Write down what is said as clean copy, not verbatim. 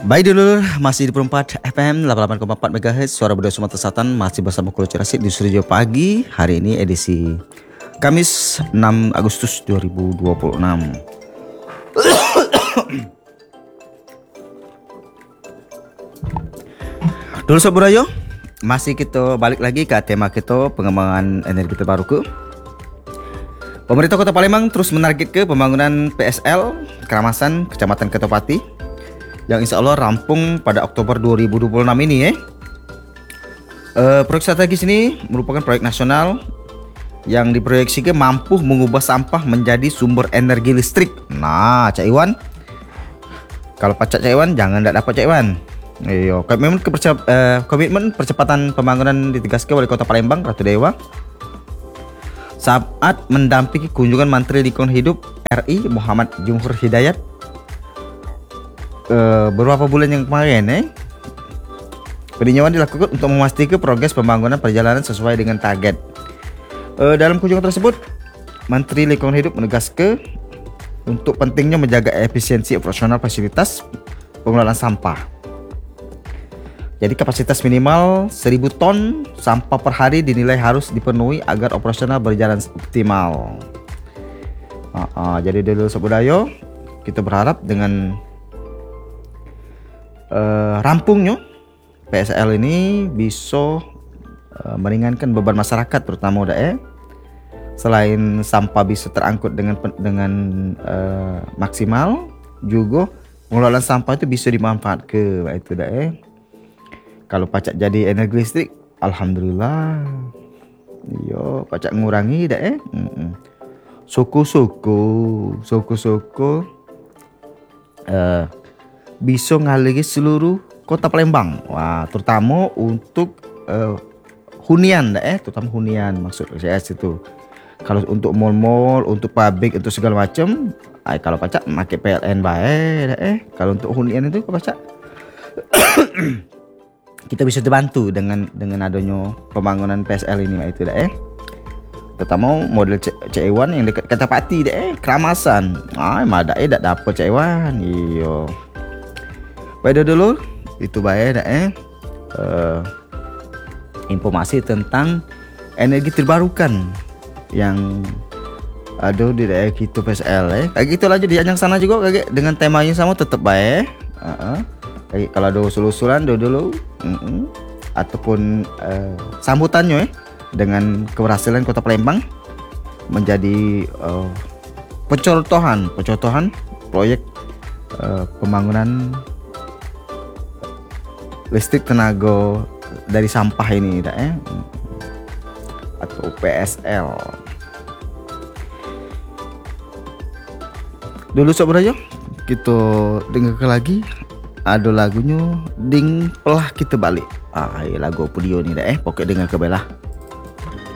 Baik dulu, masih di Perempat FM 88,4 MHz Suara Budaya Sumatera Selatan. Masih bersama Kulo Cerasit di studio pagi. Hari ini edisi Kamis 6 Agustus 2026. Dulu Sob Budaya, masih kita balik lagi ke tema kita pengembangan energi terbarukan. Pemerintah Kota Palembang terus menarget ke pembangunan PSL Keramasan Kecamatan Ketopati yang insya Allah rampung pada Oktober 2026 ini. Proyek strategis ini merupakan proyek nasional yang diproyeksikan mampu mengubah sampah menjadi sumber energi listrik. Nah, Cak Iwan, kalau Cak Iwan jangan tidak dapat Cak Iwan. Iyo, komitmen percepatan pembangunan ditegaskan oleh Kota Palembang Ratu Dewa saat mendampingi kunjungan Menteri Lingkungan Hidup RI Muhammad Jumhur Hidayat beberapa bulan yang kemarin. Peninjauan dilakukan untuk memastikan progres pembangunan perjalanan sesuai dengan target. Dalam kunjungan tersebut, Menteri Lingkungan Hidup menegaskan untuk pentingnya menjaga efisiensi operasional fasilitas pengelolaan sampah. Jadi kapasitas minimal 1000 ton sampah per hari dinilai harus dipenuhi agar operasional berjalan optimal. Jadi dulu Sob Budaya, kita berharap dengan rampungnya PSL ini bisa meringankan beban masyarakat terutama selain sampah bisa terangkut dengan maksimal, juga pengelolaan sampah itu bisa dimanfaatkan itu kalau pacak jadi energi listrik, alhamdulillah. Yo, pacak ngurangi suku-suku bisa ngaliri seluruh Kota Palembang. Wah, terutama untuk hunian terutama hunian maksud saya itu. Kalau untuk mall-mall, untuk pabrik, untuk segala macam, kalau pacak pakai PLN baik Kalau untuk hunian itu pacak kita bisa dibantu dengan adanya pembangunan PSL ini itu terutama model C1 yang dekat Ketapati Keramasan. Mada tak dapat C1. Iyo. Baik dulu itu baik informasi tentang energi terbarukan yang ada di daerah kita PSL kayak gitu aja di yang sana juga kayak dengan temanya sama tetap baik. Kalau ada usul-usulan dulu ataupun sambutannya dengan keberhasilan Kota Palembang menjadi pencontohan proyek pembangunan listrik tenaga dari sampah ini atau PSL. Dulu Sob Budaya, kita dengarkan lagi ada lagunya Ding Pelah Kita Balik. Lagu apa dia ni pokok dengar ke belah.